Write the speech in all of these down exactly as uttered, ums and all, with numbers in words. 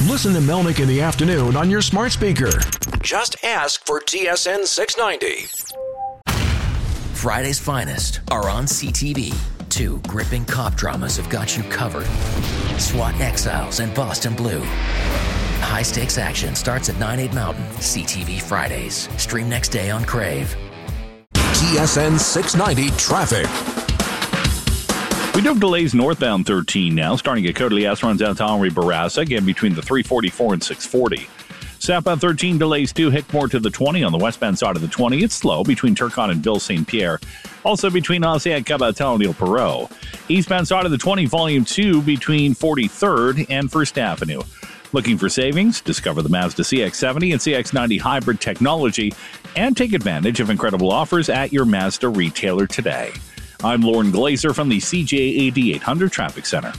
Listen to Melnick in the afternoon on your smart speaker. Just ask for T S N six ninety. Friday's finest are on C T V. Two gripping cop dramas have got you covered. SWAT Exiles and Boston Blue. High-stakes action starts at nine, eight Mountain. C T V Fridays. Stream next day on Crave. T S N six ninety traffic. We do have delays northbound thirteen now, starting at Côte-de-Liesse, runs out to Henri Bourassa, again between the three forty-four and six forty. Southbound thirteen delays to Hickmore to the twenty on the westbound side of the twenty. It's slow between Turcotte and Ville Saint Pierre. Also between Ancienne, Cabatel, and Ile Perrot. Eastbound side of the twenty, volume two between forty-third and First Avenue. Looking for savings? Discover the Mazda C X seventy and C X ninety hybrid technology and take advantage of incredible offers at your Mazda retailer today. I'm Lauren Glazer from the C J A D eight hundred Traffic Center.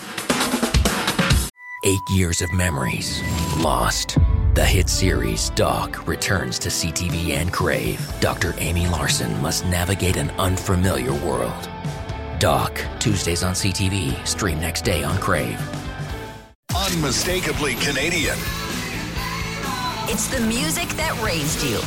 Eight years of memories lost. The hit series Doc returns to C T V and Crave. Doctor Amy Larson must navigate an unfamiliar world. Doc, Tuesdays on C T V. Stream next day on Crave. Unmistakably Canadian. It's the music that raised you.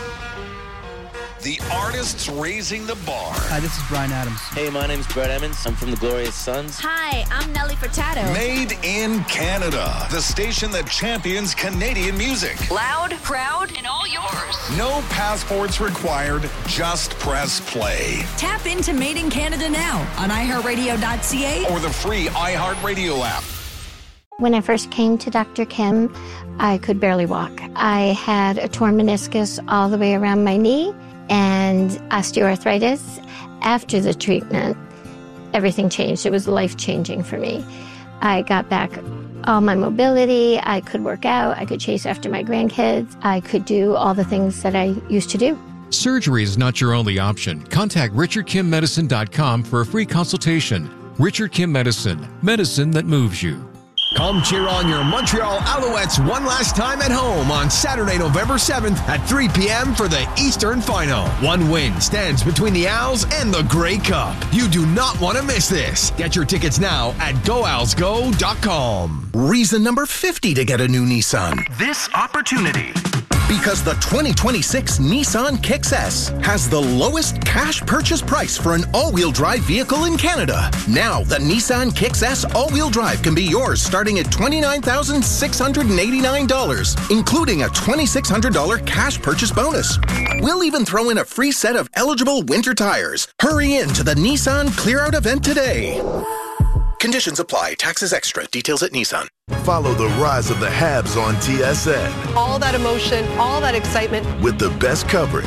The artists raising the bar. Hi, this is Bryan Adams. Hey, my name's Brett Emmons. I'm from the Glorious Sons. Hi, I'm Nelly Furtado. Made in Canada. The station that champions Canadian music. Loud, proud, and all yours. No passports required. Just press play. Tap into Made in Canada now on i heart radio dot c a or the free iHeartRadio app. When I first came to Doctor Kim, I could barely walk. I had a torn meniscus all the way around my knee and osteoarthritis. After the treatment, everything changed. It was life-changing for me. I got back all my mobility. I could work out. I could chase after my grandkids. I could do all the things that I used to do. Surgery is not your only option. Contact richard kim medicine dot com for a free consultation. Richard Kim Medicine, medicine that moves you. Come cheer on your Montreal Alouettes one last time at home on Saturday, November seventh at three p.m. for the Eastern Final. One win stands between the Owls and the Grey Cup. You do not want to miss this. Get your tickets now at go owls go dot com. Reason number fifty to get a new Nissan. This opportunity. Because the twenty twenty-six Nissan Kicks S has the lowest cash purchase price for an all-wheel drive vehicle in Canada. Now, the Nissan Kicks S all-wheel drive can be yours starting at twenty-nine thousand six hundred eighty-nine dollars, including a twenty-six hundred dollars cash purchase bonus. We'll even throw in a free set of eligible winter tires. Hurry in to the Nissan Clear Out event today. Conditions apply. Taxes extra. Details at Nissan. Follow the rise of the Habs on T S N. All that emotion, all that excitement. With the best coverage.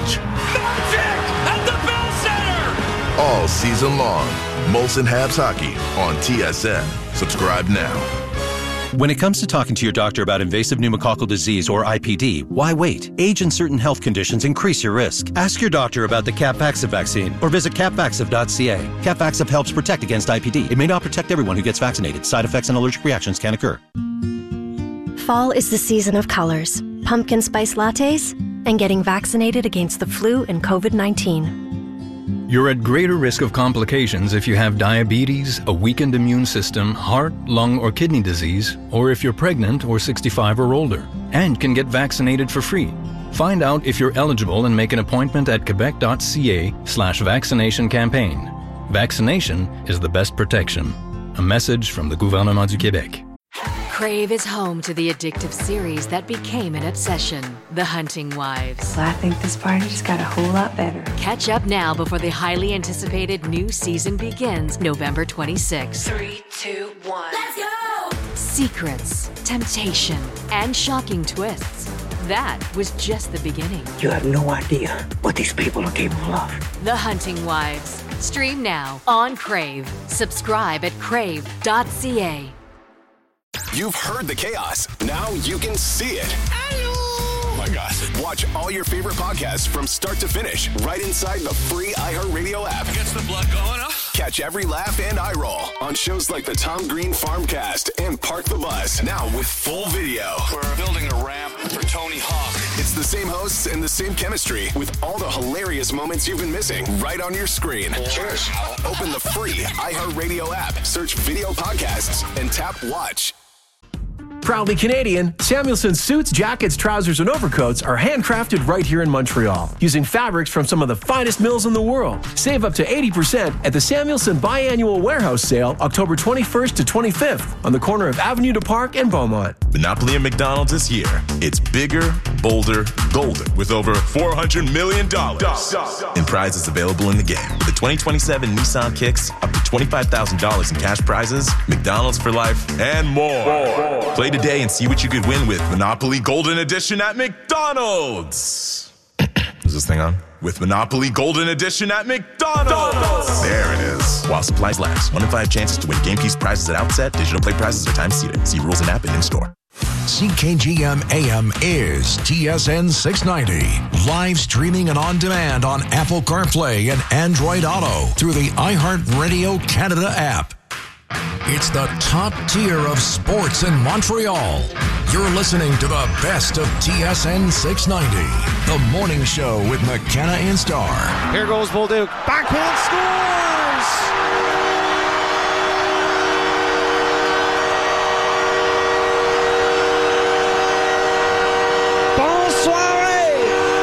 Magic at the Bell Center! All season long. Molson Habs Hockey on T S N. Subscribe now. When it comes to talking to your doctor about invasive pneumococcal disease or I P D, why wait? Age and certain health conditions increase your risk. Ask your doctor about the Capvaxive vaccine or visit capvaxive dot c a. Capvaxive helps protect against I P D. It may not protect everyone who gets vaccinated. Side effects and allergic reactions can occur. Fall is the season of colors, pumpkin spice lattes, and getting vaccinated against the flu and covid nineteen. You're at greater risk of complications if you have diabetes, a weakened immune system, heart, lung, or kidney disease, or if you're pregnant or sixty-five or older, and can get vaccinated for free. Find out if you're eligible and make an appointment at quebec dot c a slash vaccination campaign. Vaccination is the best protection. A message from the Gouvernement du Québec. Crave is home to the addictive series that became an obsession, The Hunting Wives. Well, I think this party just got a whole lot better. Catch up now before the highly anticipated new season begins November twenty-sixth. Three, two, one. Let's go! Secrets, temptation, and shocking twists. That was just the beginning. You have no idea what these people are capable of. The Hunting Wives. Stream now on Crave. Subscribe at crave dot c a. You've heard the chaos. Now you can see it. Oh my gosh. Watch all your favorite podcasts from start to finish right inside the free iHeartRadio app. Gets the blood going, huh? Catch every laugh and eye roll on shows like the Tom Green Farmcast and Park the Bus. Now with full video. We're building a ramp for Tony Hawk. It's the same hosts and the same chemistry with all the hilarious moments you've been missing right on your screen. Cheers. Open the free iHeartRadio app, search video podcasts, and tap watch. Proudly Canadian, Samuelson suits, jackets, trousers, and overcoats are handcrafted right here in Montreal, using fabrics from some of the finest mills in the world. Save up to eighty percent at the Samuelson Biannual Warehouse Sale, October twenty-first to twenty-fifth, on the corner of Avenue du Parc and Beaumont. Monopoly and McDonald's is here. It's bigger, bolder, golden, with over four hundred million dollars in prizes available in the game. With the twenty twenty-seven Nissan Kicks, up to twenty-five thousand dollars in cash prizes, McDonald's for life, and more. more. Play today and see what you could win with Monopoly Golden Edition at McDonald's. Is this thing on? With Monopoly Golden Edition at McDonald's. There it is. While supplies last. One in five chances to win game piece prizes at outset. Digital play prizes are time seated. See rules and app and in-store. C K G M A M is T S N six ninety. Live streaming and on demand on Apple CarPlay and Android Auto through the iHeartRadio Canada app. It's the top tier of sports in Montreal. You're listening to the best of T S N six ninety, the morning show with McKenna and Star. Here goes Bolduc. Backhand scores! Bonsoir!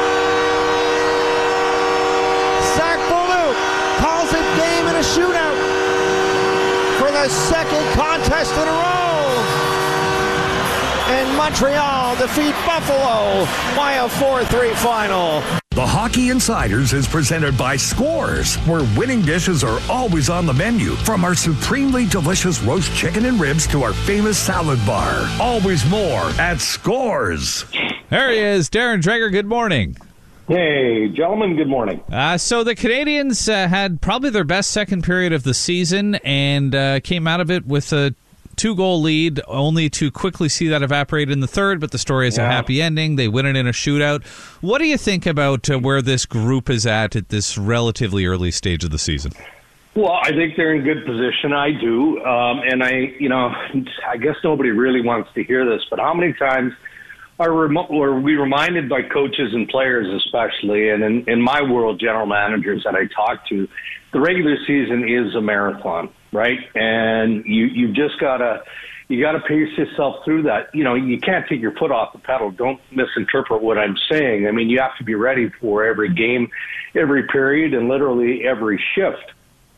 Zach Bolduc calls it game in a shootout for the second contest in a row. And Montreal defeat Buffalo by a four three final. The Hockey Insiders is presented by Scores, where winning dishes are always on the menu. From our supremely delicious roast chicken and ribs to our famous salad bar. Always more at Scores. There he is, Darren Dreger. Good morning. Hey, gentlemen, good morning. Uh, so the Canadians uh, had probably their best second period of the season and uh, came out of it with a two-goal lead, only to quickly see that evaporate in the third, but the story is yeah. a happy ending. They win it in a shootout. What do you think about uh, where this group is at at this relatively early stage of the season? Well, I think they're in good position. I do. Um, and I, you know, I guess nobody really wants to hear this, but how many times are we reminded by coaches and players especially, and in, in my world, general managers that I talk to, the regular season is a marathon, right? And you you just gotta you gotta pace yourself through that. You know, you can't take your foot off the pedal. Don't misinterpret what I'm saying. I mean, you have to be ready for every game, every period, and literally every shift.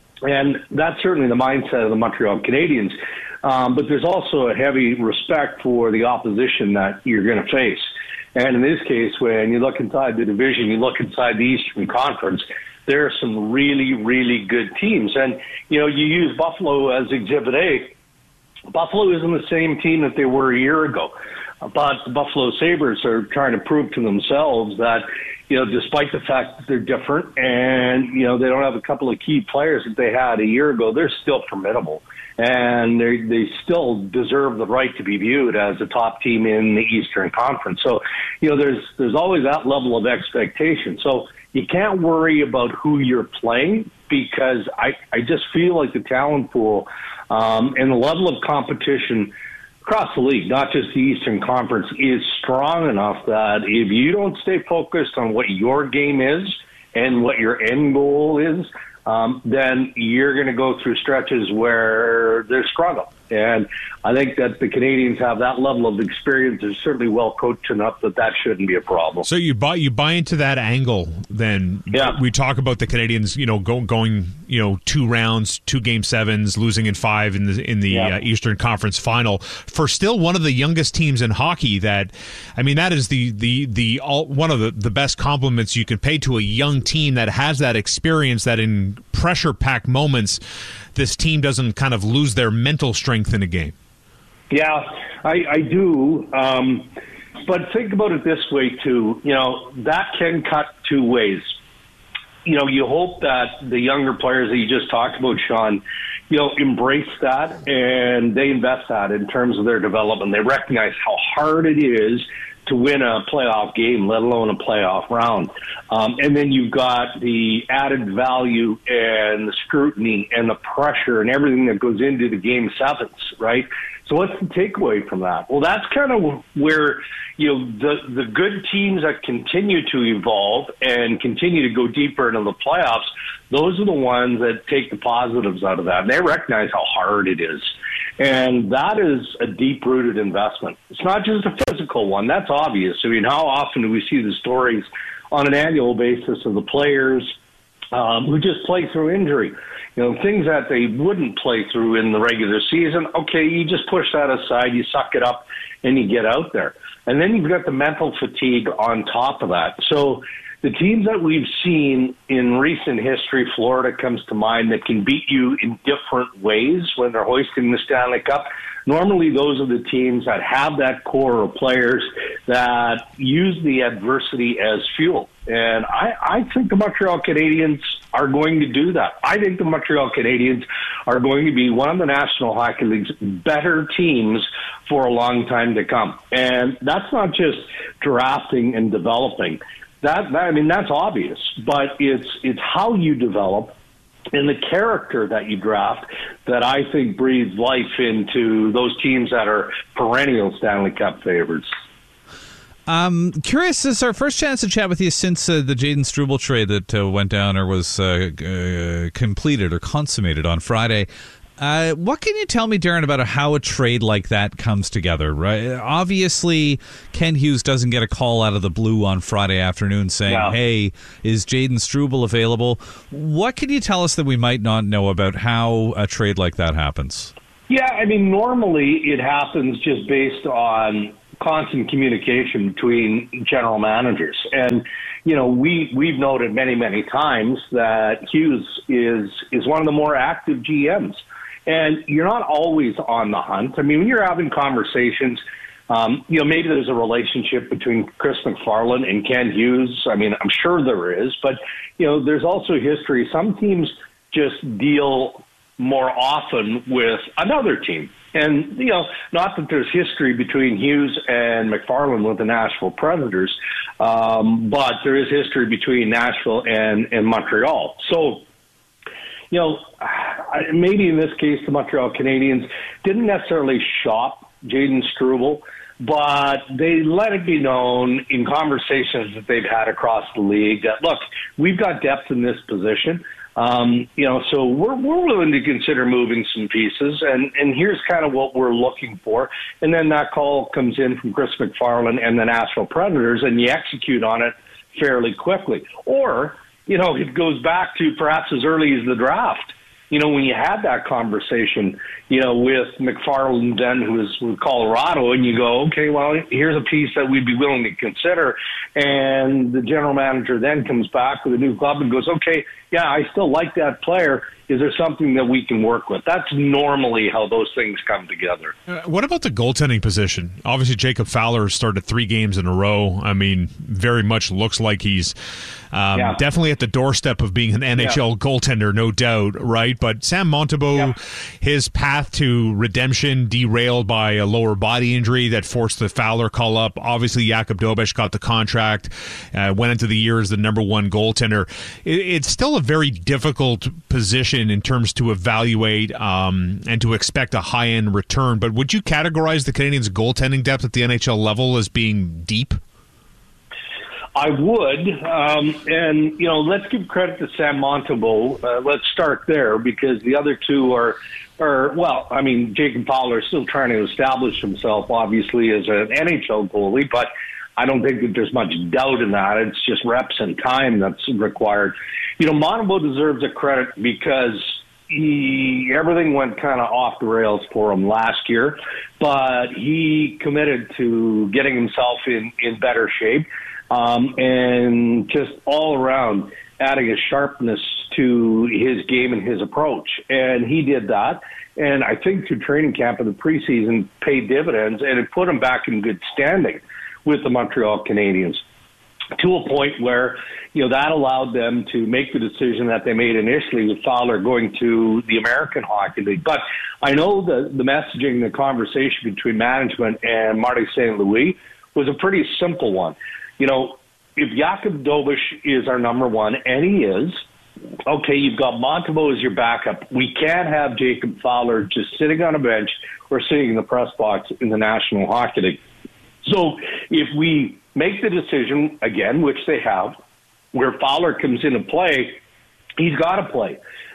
And that's certainly the mindset of the Montreal Canadiens. Um, but there's also a heavy respect for the opposition that you're going to face. And in this case, when you look inside the division, you look inside the Eastern Conference, there are some really, really good teams. And, you know, you use Buffalo as Exhibit A. Buffalo isn't the same team that they were a year ago. But the Buffalo Sabres are trying to prove to themselves that, you know, despite the fact that they're different and, you know, they don't have a couple of key players that they had a year ago, they're still formidable. And they they still deserve the right to be viewed as a top team in the Eastern Conference. So, you know, there's there's always that level of expectation. So you can't worry about who you're playing because I, I just feel like the talent pool um, and the level of competition across the league, not just the Eastern Conference, is strong enough that if you don't stay focused on what your game is and what your end goal is, um, then you're going to go through stretches where there's struggle. And I think that the Canadians have that level of experience. They're certainly well coached enough that that shouldn't be a problem. So you buy you buy into that angle. Then yeah. we talk about the Canadians, you know, go, going, you know, two rounds, two game sevens, losing in five in the in the yeah. uh, Eastern Conference Final for still one of the youngest teams in hockey. That, I mean, that is the the the all, one of the, the best compliments you can pay to a young team that has that experience. That in pressure packed moments, this team doesn't kind of lose their mental strength in a game. Yeah, I, I do. Um, but think about it this way, too. You know, that can cut two ways. You know, you hope that the younger players that you just talked about, Sean, you know, embrace that and they invest that in terms of their development. They recognize how hard it is to win a playoff game, let alone a playoff round. Um, and then you've got the added value and the scrutiny and the pressure and everything that goes into the game sevens, right? So what's the takeaway from that? Well, that's kind of where, you know, the, the good teams that continue to evolve and continue to go deeper into the playoffs, those are the ones that take the positives out of that. And they recognize how hard it is. And that is a deep-rooted investment. It's not just a physical one. That's obvious. I mean, how often do we see the stories on an annual basis of the players um, who just play through injury? You know, things that they wouldn't play through in the regular season, okay, you just push that aside, you suck it up, and you get out there. And then you've got the mental fatigue on top of that. So the teams that we've seen in recent history, Florida comes to mind, that can beat you in different ways when they're hoisting the Stanley Cup. Normally, those are the teams that have that core of players that use the adversity as fuel. And I, I think the Montreal Canadiens are going to do that. I think the Montreal Canadiens are going to be one of the National Hockey League's better teams for a long time to come. And that's not just drafting and developing. That, that I mean, that's obvious, but it's it's how you develop and the character that you draft that I think breathes life into those teams that are perennial Stanley Cup favorites. Um, curious, this is our first chance to chat with you since uh, the Jayden Struble trade that uh, went down or was uh, uh, completed or consummated on Friday. Uh, what can you tell me, Darren, about how a trade like that comes together? Right? Obviously, Ken Hughes doesn't get a call out of the blue on Friday afternoon saying, no. hey, is Jayden Struble available? What can you tell us that we might not know about how a trade like that happens? Yeah, I mean, normally it happens just based on constant communication between general managers. And, you know, we, we've noted many, many times that Hughes is is one of the more active G Ms. And you're not always on the hunt. I mean, when you're having conversations, um, you know, maybe there's a relationship between Chris McFarland and Ken Hughes. I mean, I'm sure there is. But, you know, there's also history. Some teams just deal more often with another team. And, you know, not that there's history between Hughes and McFarland with the Nashville Predators, um, but there is history between Nashville and, and Montreal. So, you know, maybe in this case, the Montreal Canadiens didn't necessarily shop Jayden Struble, but they let it be known in conversations that they've had across the league that, look, we've got depth in this position. Um, you know, so we're we're willing to consider moving some pieces, and, and here's kind of what we're looking for. And then that call comes in from Chris McFarland and the Nashville Predators, and you execute on it fairly quickly. Or, you know, it goes back to perhaps as early as the draft. You know, when you had that conversation, you know, with McFarland then, who was with Colorado, and you go, okay, well, here's a piece that we'd be willing to consider. And the general manager then comes back with a new club and goes, okay, yeah, I still like that player. Is there something that we can work with? That's normally how those things come together. Uh, what about the goaltending position? Obviously, Jacob Fowler started three games in a row. I mean, very much looks like he's um, yeah. definitely at the doorstep of being an N H L yeah. goaltender, no doubt, right? But Sam Montembeault, yeah. his path to redemption derailed by a lower body injury that forced the Fowler call up. Obviously, Jakub Dobeš got the contract, uh, went into the year as the number one goaltender. It, it's still a very difficult position in terms to evaluate um, and to expect a high-end return. But would you categorize the Canadiens' goaltending depth at the N H L level as being deep? I would. Um, and, you know, let's give credit to Sam Montembeault. Uh, let's start there because the other two are, are, well, I mean, Jacob Fowler is still trying to establish himself, obviously, as an N H L goalie, but I don't think that there's much doubt in that. It's just reps and time that's required. You know, Montembeault deserves a credit because he everything went kind of off the rails for him last year, but he committed to getting himself in, in better shape um, and just all around adding a sharpness to his game and his approach. And he did that. And I think through training camp in the preseason paid dividends, and it put him back in good standing with the Montreal Canadiens, to a point where, you know, that allowed them to make the decision that they made initially with Fowler going to the American Hockey League. But I know the, the messaging, the conversation between management and Marty Saint Louis was a pretty simple one. You know, if Jakub Dobeš is our number one, and he is, okay, you've got Montembeault as your backup. We can't have Jacob Fowler just sitting on a bench or sitting in the press box in the National Hockey League. So if we make the decision, again, which they have, where Fowler comes into play, he's got to play.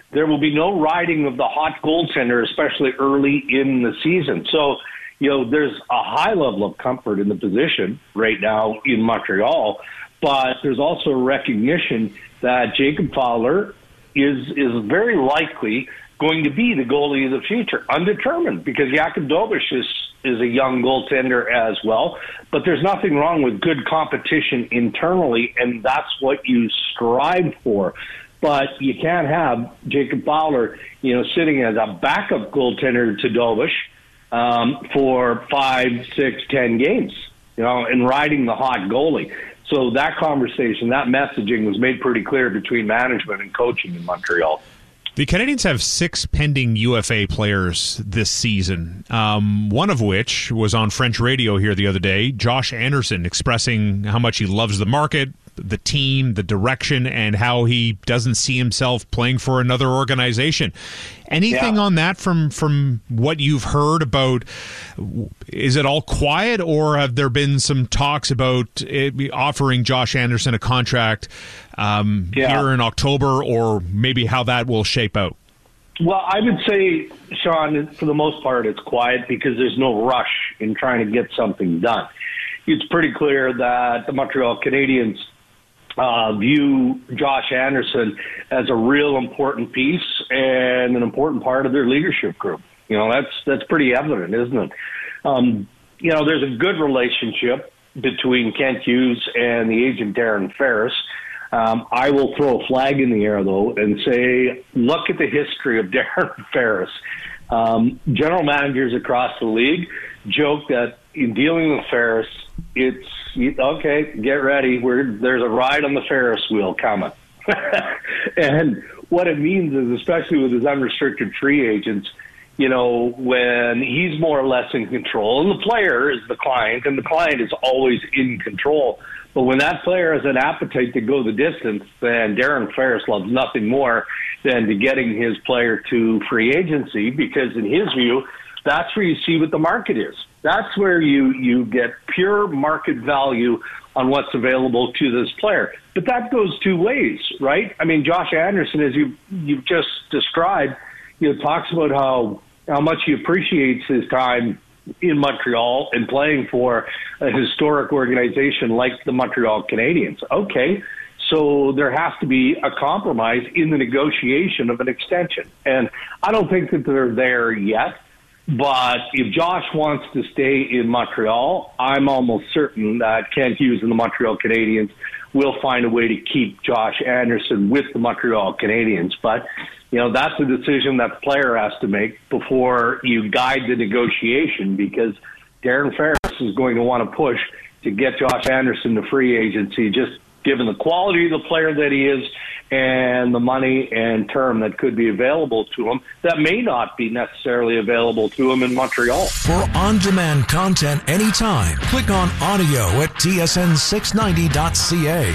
there will be no riding of the hot goaltender, especially early in the season. So, you know, there's a high level of comfort in the position right now in Montreal, but there's also a recognition that Jacob Fowler is is very likely going to be the goalie of the future, undetermined, because Jakub Dobeš is, is a young goaltender as well. But there's nothing wrong with good competition internally, and that's what you strive for. But you can't have Jacob Fowler, you know, sitting as a backup goaltender to Dobeš um, for five, six, ten games, you know, and riding the hot goalie. So that conversation, that messaging was made pretty clear between management and coaching in Montreal. The Canadiens have six pending U F A players this season, um, one of which was on French radio here the other day, Josh Anderson, expressing how much he loves the market, the team, the direction, and how he doesn't see himself playing for another organization. Anything yeah. on that from, from what you've heard about, is it all quiet, or have there been some talks about it, offering Josh Anderson a contract um, yeah. here in October, or maybe how that will shape out? Well, I would say, Sean, for the most part, it's quiet because there's no rush in trying to get something done. It's pretty clear that the Montreal Canadiens Uh, view Josh Anderson as a real important piece and an important part of their leadership group. You know, that's that's pretty evident, isn't it? Um, you know, there's a good relationship between Kent Hughes and the agent Darren Ferris. Um, I will throw a flag in the air, though, and say, look at the history of Darren Ferris. Um, general managers across the league joke that in dealing with Ferris, it's okay, get ready. We're, there's a ride on the Ferris wheel coming. And what it means is, especially with his unrestricted free agents, you know, when he's more or less in control, and the player is the client, and the client is always in control. But when that player has an appetite to go the distance, then Darren Ferris loves nothing more than to getting his player to free agency, because in his view, that's where you see what the market is. That's where you, you get pure market value on what's available to this player. But that goes two ways, right? I mean, Josh Anderson, as you, you've just described, you know, talks about how, how much he appreciates his time in Montreal and playing for a historic organization like the Montreal Canadiens. Okay, so there has to be a compromise in the negotiation of an extension. And I don't think that they're there yet. But if Josh wants to stay in Montreal, I'm almost certain that Kent Hughes and the Montreal Canadiens will find a way to keep Josh Anderson with the Montreal Canadiens. But, you know, that's a decision that the player has to make before you guide the negotiation, because Darren Ferris is going to want to push to get Josh Anderson to free agency, just given the quality of the player that he is and the money and term that could be available to him that may not be necessarily available to him in Montreal. For on-demand content anytime, click on audio at T S N six ninety dot C A.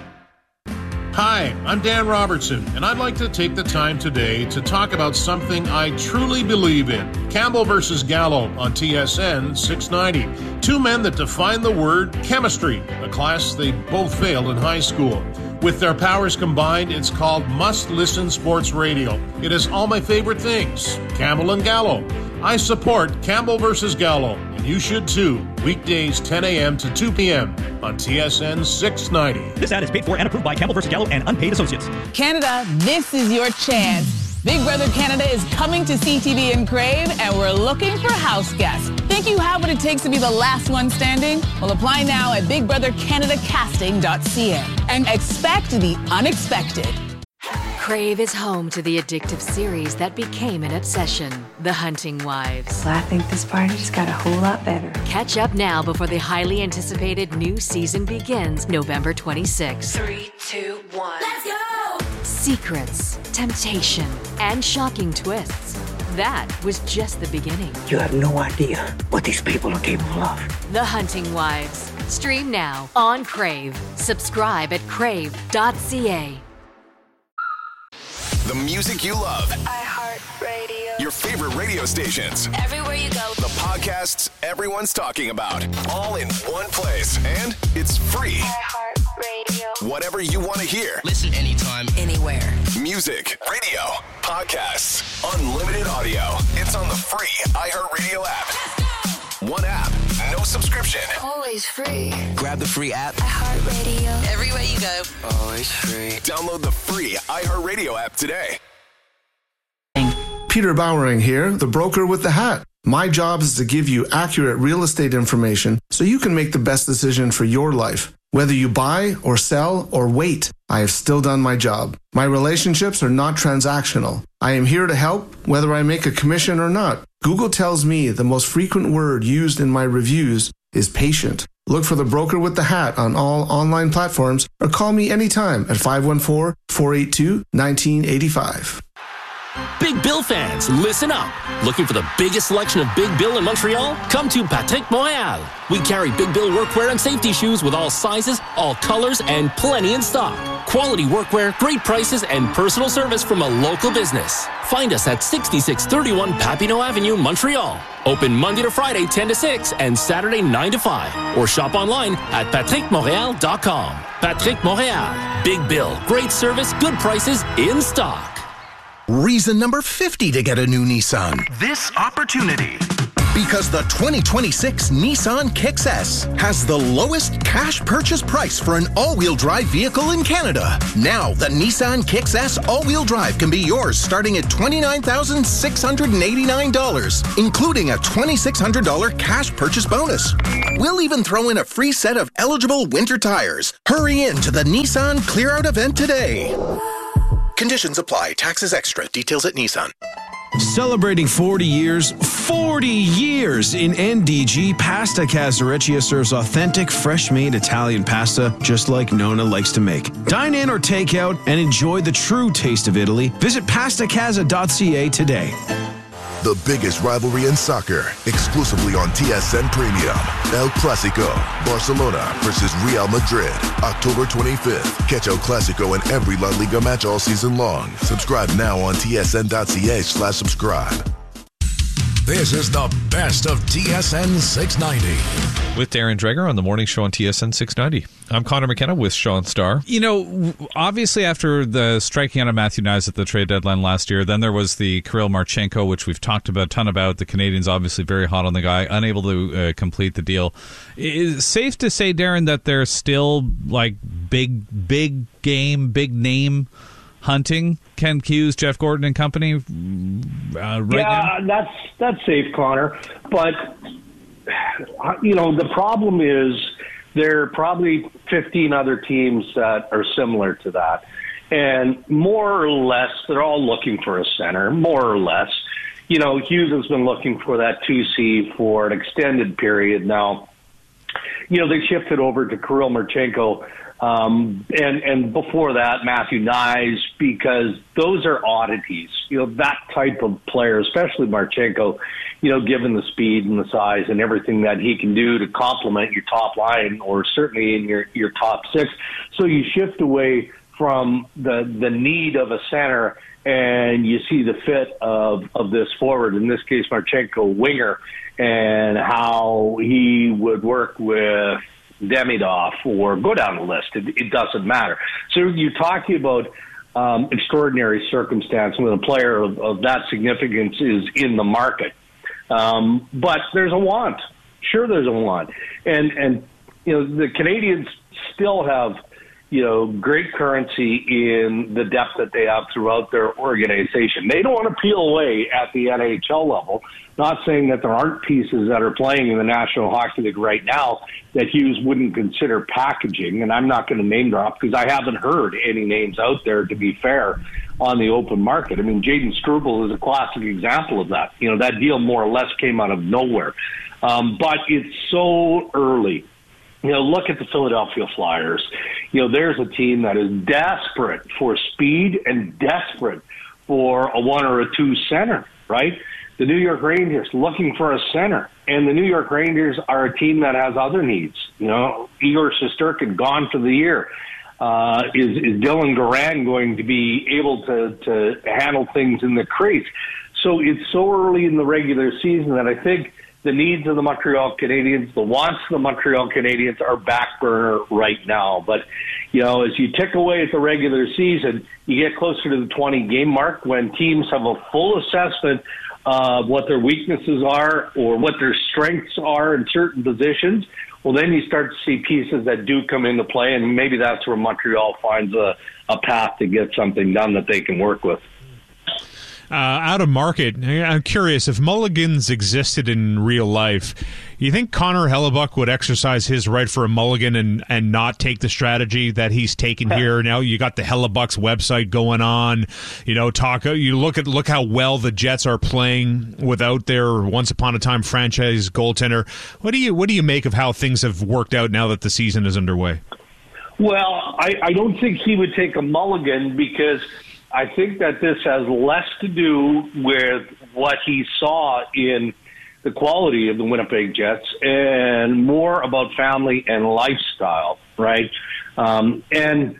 Hi, I'm Dan Robertson, and I'd like to take the time today to talk about something I truly believe in. Campbell versus Gallo on T S N six ninety. Two men that define the word chemistry, a class they both failed in high school. With their powers combined, it's called Must Listen Sports Radio. It is all my favorite things. Campbell and Gallo. I support Campbell versus Gallo, and you should too. Weekdays ten a.m. to two p.m. on T S N six ninety. This ad is paid for and approved by Campbell versus Gallo and Unpaid Associates. Canada, this is your chance. Big Brother Canada is coming to C T V and Crave, and we're looking for house guests. Think you have what it takes to be the last one standing? Well, apply now at big brother canada casting dot c a and expect the unexpected. Crave is home to the addictive series that became an obsession, The Hunting Wives. Well, I think this party just got a whole lot better. Catch up now before the highly anticipated new season begins November twenty-sixth. Three, two, one. Let's go! Secrets, temptation, and shocking twists. That was just the beginning. You have no idea what these people are capable of. The Hunting Wives. Stream now on Crave. Subscribe at crave dot c a. The music you love. iHeartRadio. Your favorite radio stations. Everywhere you go. The podcasts everyone's talking about. All in one place. And it's free. iHeartRadio. Whatever you want to hear. Listen anytime, anywhere. Music, radio, podcasts, unlimited audio. It's on the free iHeartRadio app. One app, no subscription. Always free. Grab the free app. iHeartRadio. Everywhere you go. Always free. Download the free iHeartRadio app today. Peter Bowering here, the broker with the hat. My job is to give you accurate real estate information so you can make the best decision for your life. Whether you buy or sell or wait, I have still done my job. My relationships are not transactional. I am here to help whether I make a commission or not. Google tells me the most frequent word used in my reviews is patient. Look for the broker with the hat on all online platforms or call me anytime at five one four, four eight two, one nine eight five. Big Bill fans, listen up. Looking for the biggest selection of Big Bill in Montreal? Come to Patrick Montréal. We carry Big Bill workwear and safety shoes with all sizes, all colors, and plenty in stock. Quality workwear, great prices, and personal service from a local business. Find us at sixty-six thirty-one Papineau Avenue, Montreal. Open Monday to Friday, ten to six, and Saturday, nine to five. Or shop online at patrick montreal dot com. Patrick Montréal. Big Bill. Great service, good prices, in stock. Reason number fifty to get a new Nissan. This opportunity. Because the twenty twenty-six Nissan Kicks S has the lowest cash purchase price for an all-wheel drive vehicle in Canada. Now, the Nissan Kicks S all-wheel drive can be yours starting at twenty-nine thousand six hundred eighty-nine dollars, including a twenty-six hundred dollars cash purchase bonus. We'll even throw in a free set of eligible winter tires. Hurry in to the Nissan Clear-Out event today. Conditions apply. Taxes extra. Details at Nissan. Celebrating forty years, forty years in N D G, Pasta Casareccia serves authentic, fresh-made Italian pasta just like Nona likes to make. Dine in or take out and enjoy the true taste of Italy. Visit pasta casa dot c a today. The biggest rivalry in soccer, exclusively on T S N Premium. El Clásico, Barcelona versus Real Madrid, October twenty-fifth. Catch El Clásico in every La Liga match all season long. Subscribe now on T S N dot c a slash subscribe. This is the best of T S N six ninety. With Darren Dreger on the morning show on T S N six ninety. I'm Connor McKenna with Sean Starr. You know, obviously after the striking out of Matthew Knies at the trade deadline last year, then there was the Kirill Marchenko, which we've talked about a ton about. The Canadians obviously very hot on the guy, unable to uh, complete the deal. Is it safe to say, Darren, that there's still like big, big game, big name hunting Ken Hughes, Jeff Gordon and company uh, right yeah, now? that's that's safe, Connor. But you know, the problem is there are probably fifteen other teams that are similar to that, and more or less they're all looking for a center. More or less, you know, Hughes has been looking for that two C for an extended period now. You know, they shifted over to Kirill Marchenko. Um, and, and before that, Matthew Knies, because those are oddities. You know, that type of player, especially Marchenko, you know, given the speed and the size and everything that he can do to complement your top line or certainly in your, your top six. So you shift away from the, the need of a center and you see the fit of, of this forward, in this case, Marchenko, winger, and how he would work with Demidov or go down the list. It, it doesn't matter. So you're talking about um, extraordinary circumstance when a player of, of that significance is in the market. Um, but there's a want. Sure, there's a want. And, and you know, the Canadians still have, you know, great currency in the depth that they have throughout their organization. They don't want to peel away at the N H L level. Not saying that there aren't pieces that are playing in the National Hockey League right now that Hughes wouldn't consider packaging, and I'm not going to name drop because I haven't heard any names out there, to be fair, on the open market. I mean, Jaden Struble is a classic example of that. You know, that deal more or less came out of nowhere. Um, but it's so early. You know, look at the Philadelphia Flyers. You know, there's a team that is desperate for speed and desperate for a one or a two center, right? The New York Rangers looking for a center, and the New York Rangers are a team that has other needs. You know, Igor Shesterkin gone for the year. Uh, is, is Dylan Garand going to be able to, to handle things in the crease? So it's so early in the regular season that I think the needs of the Montreal Canadiens, the wants of the Montreal Canadiens are back burner right now. But, you know, as you tick away at the regular season, you get closer to the twenty-game mark when teams have a full assessment of what their weaknesses are or what their strengths are in certain positions. Well, then you start to see pieces that do come into play, and maybe that's where Montreal finds a, a path to get something done that they can work with. Uh, out of market, I'm curious, if mulligans existed in real life, you think Connor Hellebuyck would exercise his right for a mulligan and, and not take the strategy that he's taken here? Now you got the Hellebuck's website going on. You know, talk. You look at look how well the Jets are playing without their once upon a time franchise goaltender. What do you what do you make of how things have worked out now that the season is underway? Well, I, I don't think he would take a mulligan because I think that this has less to do with what he saw in the quality of the Winnipeg Jets and more about family and lifestyle, right? Um, and,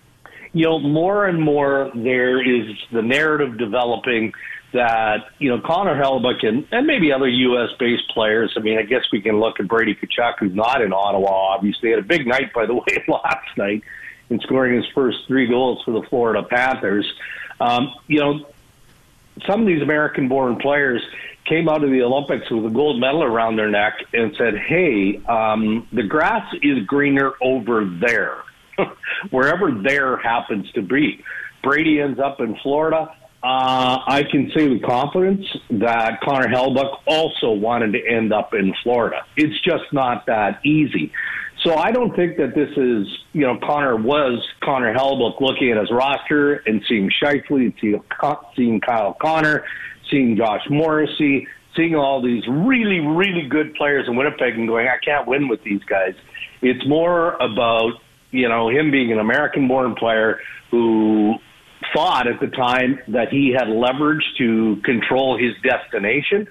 you know, more and more there is the narrative developing that, you know, Connor Hellebuyck and, and maybe other U S-based players, I mean, I guess we can look at Brady Tkachuk, who's not in Ottawa, obviously. He had a big night, by the way, last night in scoring his first three goals for the Florida Panthers. Um, you know, some of these American-born players came out of the Olympics with a gold medal around their neck and said, hey, um, the grass is greener over there, wherever there happens to be. Brady ends up in Florida. Uh, I can say with confidence that Connor Hellebuyck also wanted to end up in Florida. It's just not that easy. So I don't think that this is, you know, Connor was Connor Hellebuyck looking at his roster and seeing Scheifele, seeing Kyle Connor, seeing Josh Morrissey, seeing all these really, really good players in Winnipeg and going, I can't win with these guys. It's more about, you know, him being an American-born player who thought at the time that he had leverage to control his destination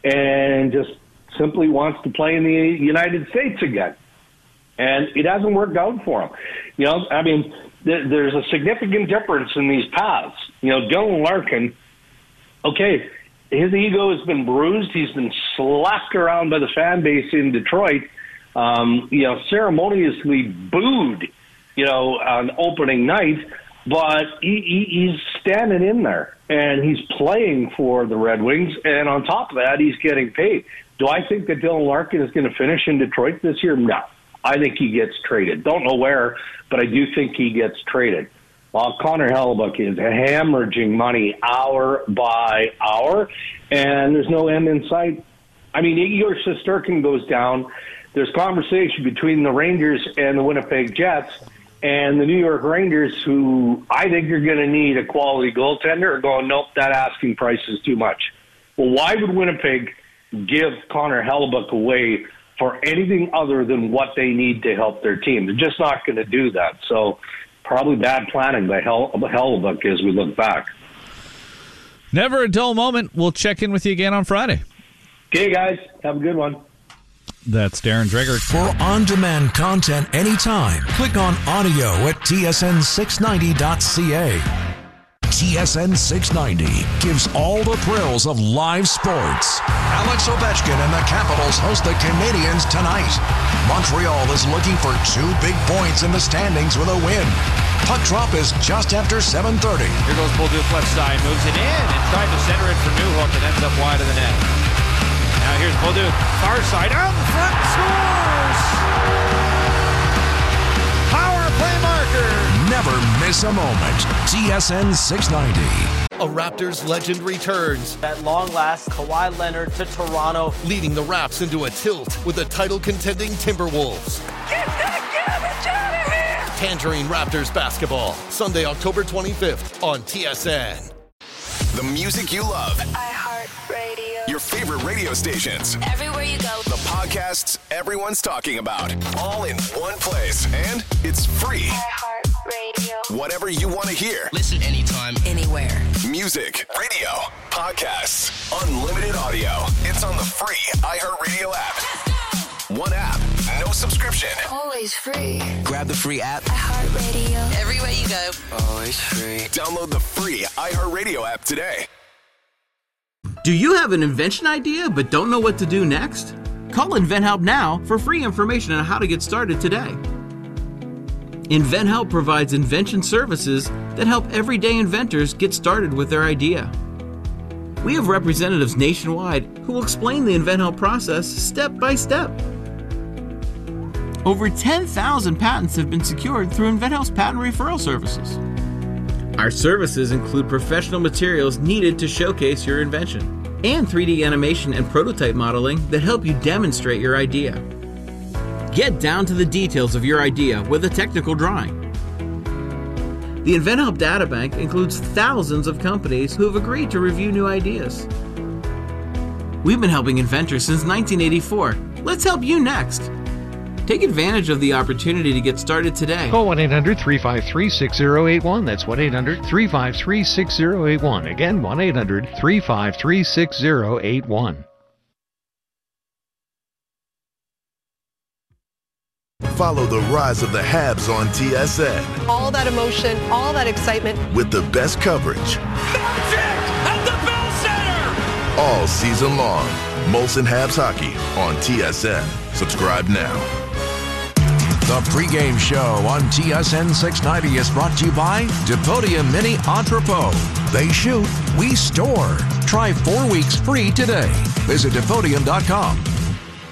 and just simply wants to play in the United States again. And it hasn't worked out for him. You know, I mean, th- there's a significant difference in these paths. You know, Dylan Larkin, okay, his ego has been bruised. He's been slapped around by the fan base in Detroit, um, you know, ceremoniously booed, you know, on opening night. But he, he, he's standing in there, and he's playing for the Red Wings, and on top of that, he's getting paid. Do I think that Dylan Larkin is going to finish in Detroit this year? No. I think he gets traded. Don't know where, but I do think he gets traded. While Connor Hellebuyck is hemorrhaging money hour by hour, and there's no end in sight. I mean, Igor Shesterkin goes down. There's conversation between the Rangers and the Winnipeg Jets, and the New York Rangers, who I think are going to need a quality goaltender, are going, nope, that asking price is too much. Well, why would Winnipeg give Connor Hellebuyck away for anything other than what they need to help their team? They're just not going to do that. So probably bad planning by Hell- Hellebuyck as we look back. Never a dull moment. We'll check in with you again on Friday. Okay, guys. Have a good one. That's Darren Dreger. For on-demand content anytime, click on audio at T S N six ninety dot C A. T S N six ninety gives all the thrills of live sports. Alex Ovechkin and the Capitals host the Canadiens tonight. Montreal is looking for two big points in the standings with a win. Puck drop is just after seven thirty. Here goes Bolduc left side, moves it in and tried to center it for Newhook and ends up wide of the net. Now here's Bolduc, far side, out in front, scores! Power play marker! Never miss a moment. T S N six ninety. A Raptors legend returns. At long last, Kawhi Leonard to Toronto. Leading the Raps into a tilt with the title-contending Timberwolves. Get that garbage out of here! Tangerine Raptors basketball, Sunday, October twenty-fifth on T S N. The music you love. iHeartRadio. Your favorite radio stations. Everywhere you go. The podcasts everyone's talking about. All in one place. And it's free. iHeartRadio. Whatever you want to hear. Listen anytime, anywhere. Music, radio, podcasts, unlimited audio. It's on the free iHeartRadio app. One app, no subscription. Always free. Grab the free app. iHeartRadio. Everywhere you go. Always free. Download the free iHeartRadio app today. Do you have an invention idea but don't know what to do next? Call InventHelp now for free information on how to get started today. InventHelp provides invention services that help everyday inventors get started with their idea. We have representatives nationwide who will explain the InventHelp process step by step. Over ten thousand patents have been secured through InventHelp's patent referral services. Our services include professional materials needed to showcase your invention and three D animation and prototype modeling that help you demonstrate your idea. Get down to the details of your idea with a technical drawing. The InventHelp Databank includes thousands of companies who have agreed to review new ideas. We've been helping inventors since nineteen eighty-four. Let's help you next. Take advantage of the opportunity to get started today. Call one eight hundred three five three six zero eight one. That's one eight hundred three five three six zero eight one. Again, one eight hundred three five three six zero eight one. Follow the rise of the Habs on T S N. All that emotion, all that excitement. With the best coverage. Magic at the Bell Center! All season long. Molson Habs Hockey on T S N. Subscribe now. The pregame show on T S N six ninety is brought to you by Depodium Mini Entrepot. They shoot, we store. Try four weeks free today. Visit Depodium dot com.